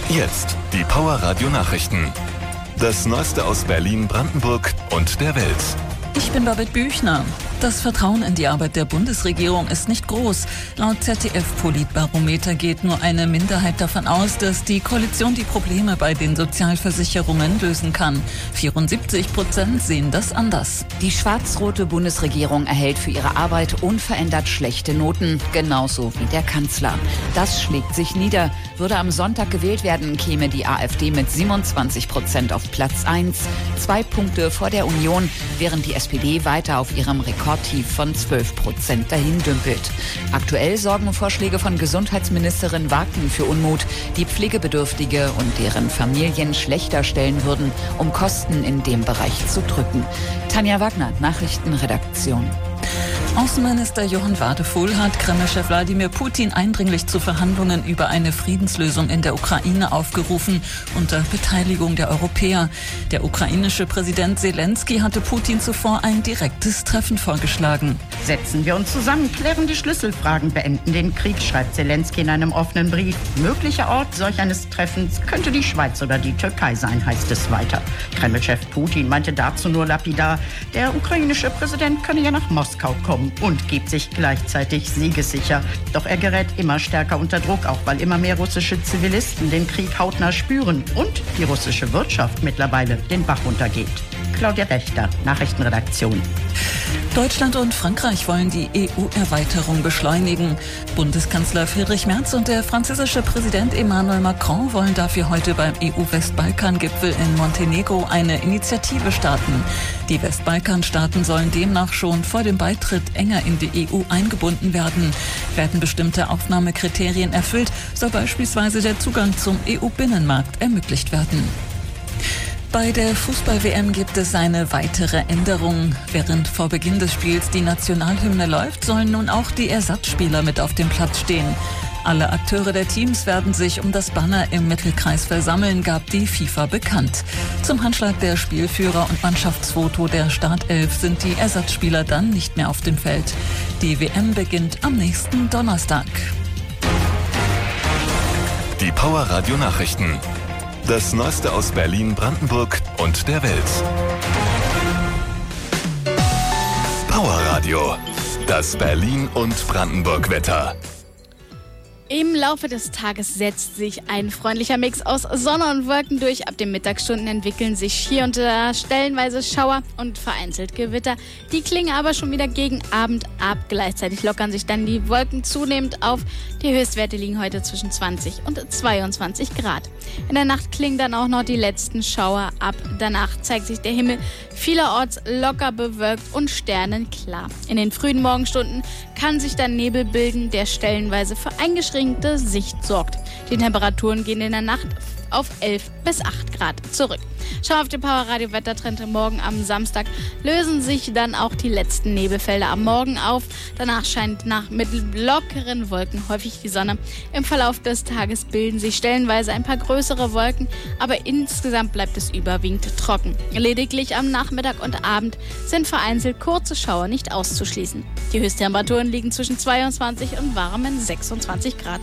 Jetzt die Power Radio Nachrichten. Das Neueste aus Berlin, Brandenburg und der Welt. Ich bin Babette Büchner. Das Vertrauen in die Arbeit der Bundesregierung ist nicht groß. Laut ZDF-Politbarometer geht nur eine Minderheit davon aus, dass die Koalition die Probleme bei den Sozialversicherungen lösen kann. 74% sehen das anders. Die schwarz-rote Bundesregierung erhält für ihre Arbeit unverändert schlechte Noten, genauso wie der Kanzler. Das schlägt sich nieder. Würde am Sonntag gewählt werden, käme die AfD mit 27% auf Platz 1, 2 Punkte vor der Union, während die SPD weiter auf ihrem Rekordtief von 12% dahin dümpelt. Aktuell sorgen Vorschläge von Gesundheitsministerin Wagner für Unmut, die Pflegebedürftige und deren Familien schlechter stellen würden, um Kosten in dem Bereich zu drücken. Tanja Wagner, Nachrichtenredaktion. Außenminister Johann Wadefuhl hat Kreml-Chef Wladimir Putin eindringlich zu Verhandlungen über eine Friedenslösung in der Ukraine aufgerufen, unter Beteiligung der Europäer. Der ukrainische Präsident Zelensky hatte Putin zuvor ein direktes Treffen vorgeschlagen. Setzen wir uns zusammen, klären die Schlüsselfragen, beenden den Krieg, schreibt Zelensky in einem offenen Brief. Möglicher Ort solch eines Treffens könnte die Schweiz oder die Türkei sein, heißt es weiter. Kreml-Chef Putin meinte dazu nur lapidar, der ukrainische Präsident könne ja nach Moskau kommen und gibt sich gleichzeitig siegessicher. Doch er gerät immer stärker unter Druck, auch weil immer mehr russische Zivilisten den Krieg hautnah spüren und die russische Wirtschaft mittlerweile den Bach runtergeht. Claudia Wächter, Nachrichtenredaktion. Deutschland und Frankreich wollen die EU-Erweiterung beschleunigen. Bundeskanzler Friedrich Merz und der französische Präsident Emmanuel Macron wollen dafür heute beim EU-Westbalkan-Gipfel in Montenegro eine Initiative starten. Die Westbalkanstaaten sollen demnach schon vor dem Beitritt enger in die EU eingebunden werden. Werden bestimmte Aufnahmekriterien erfüllt, soll beispielsweise der Zugang zum EU-Binnenmarkt ermöglicht werden. Bei der Fußball-WM gibt es eine weitere Änderung. Während vor Beginn des Spiels die Nationalhymne läuft, sollen nun auch die Ersatzspieler mit auf dem Platz stehen. Alle Akteure der Teams werden sich um das Banner im Mittelkreis versammeln, gab die FIFA bekannt. Zum Handschlag der Spielführer und Mannschaftsfoto der Startelf sind die Ersatzspieler dann nicht mehr auf dem Feld. Die WM beginnt am nächsten Donnerstag. Die Power Radio Nachrichten. Das Neueste aus Berlin, Brandenburg und der Welt. Power Radio. Das Berlin- und Brandenburg-Wetter. Im Laufe des Tages setzt sich ein freundlicher Mix aus Sonne und Wolken durch. Ab den Mittagsstunden entwickeln sich hier und da stellenweise Schauer und vereinzelt Gewitter. Die klingen aber schon wieder gegen Abend ab. Gleichzeitig lockern sich dann die Wolken zunehmend auf. Die Höchstwerte liegen heute zwischen 20 und 22 Grad. In der Nacht klingen dann auch noch die letzten Schauer ab. Danach zeigt sich der Himmel vielerorts locker bewölkt und sternenklar. In den frühen Morgenstunden kann sich dann Nebel bilden, der stellenweise für eingeschränkte Sicht sorgt. Die Temperaturen gehen in der Nacht auf 11 bis 8 Grad zurück. Schau auf den Power Radio Wettertrend. Morgen am Samstag lösen sich dann auch die letzten Nebelfelder am Morgen auf. Danach scheint mit lockeren Wolken häufig die Sonne. Im Verlauf des Tages bilden sich stellenweise ein paar größere Wolken, aber insgesamt bleibt es überwiegend trocken. Lediglich am Nachmittag und Abend sind vereinzelt kurze Schauer nicht auszuschließen. Die Höchsttemperaturen liegen zwischen 22 und warmen 26 Grad.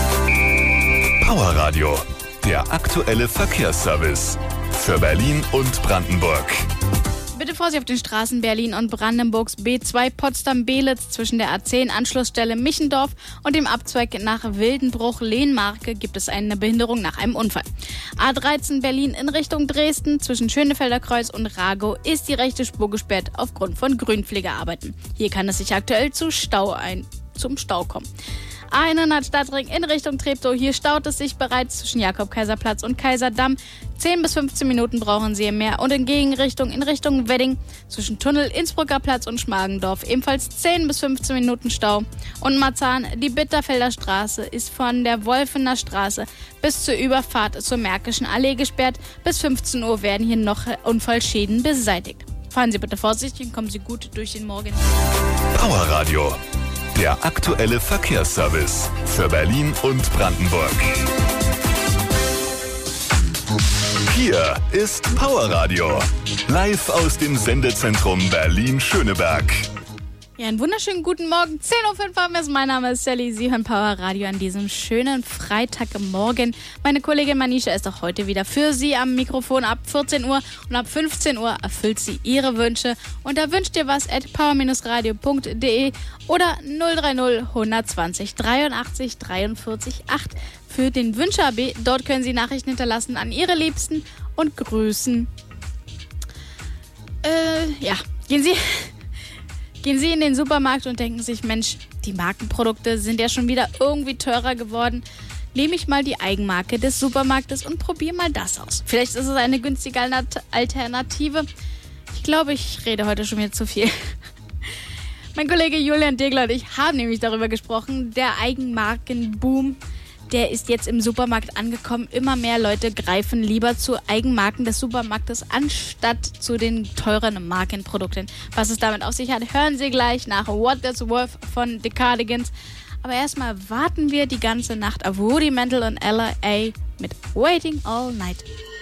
Power Radio. Der aktuelle Verkehrsservice für Berlin und Brandenburg. Bitte Vorsicht auf den Straßen Berlin und Brandenburgs B2 Potsdam-Belitz zwischen der A10 Anschlussstelle Michendorf und dem Abzweig nach Wildenbruch-Lehnmarke gibt es eine Behinderung nach einem Unfall. A13 Berlin in Richtung Dresden zwischen Schönefelder Kreuz und Ragow ist die rechte Spur gesperrt aufgrund von Grünpflegearbeiten. Hier kann es sich aktuell zum Stau kommen. A100 Stadtring in Richtung Treptow. Hier staut es sich bereits zwischen Jakob-Kaiser-Platz und Kaiserdamm. 10 bis 15 Minuten brauchen Sie mehr. Und in Gegenrichtung in Richtung Wedding zwischen Tunnel, Innsbrucker Platz und Schmargendorf ebenfalls 10 bis 15 Minuten Stau. Und Marzahn, die Bitterfelder Straße ist von der Wolfener Straße bis zur Überfahrt zur Märkischen Allee gesperrt. Bis 15 Uhr werden hier noch Unfallschäden beseitigt. Fahren Sie bitte vorsichtig und kommen Sie gut durch den Morgen. Power Radio. Der aktuelle Verkehrsservice für Berlin und Brandenburg. Hier ist Power Radio. Live aus dem Sendezentrum Berlin-Schöneberg. Ja, einen wunderschönen guten Morgen. 10.05 Uhr haben wir es. Mein Name ist Sally. Sie hören Power Radio an diesem schönen Freitagmorgen. Meine Kollegin Manisha ist auch heute wieder für Sie am Mikrofon ab 14 Uhr. Und ab 15 Uhr erfüllt sie Ihre Wünsche. Und da wünscht ihr was at power-radio.de oder 030 120 83 43 8 für den Wünsche-AB. Dort können Sie Nachrichten hinterlassen an Ihre Liebsten und grüßen. Gehen Sie in den Supermarkt und denken sich, Mensch, die Markenprodukte sind ja schon wieder irgendwie teurer geworden. Nehme ich mal die Eigenmarke des Supermarktes und probiere mal das aus. Vielleicht ist es eine günstige Alternative. Ich glaube, ich rede heute schon wieder zu viel. Mein Kollege Julian Degler und ich haben nämlich darüber gesprochen, der Eigenmarkenboom. Der ist jetzt im Supermarkt angekommen. Immer mehr Leute greifen lieber zu Eigenmarken des Supermarktes anstatt zu den teuren Markenprodukten. Was es damit auf sich hat, hören Sie gleich nach What That's Worth von The Cardigans. Aber erstmal warten wir die ganze Nacht auf Rudimental und L.A. mit Waiting All Night.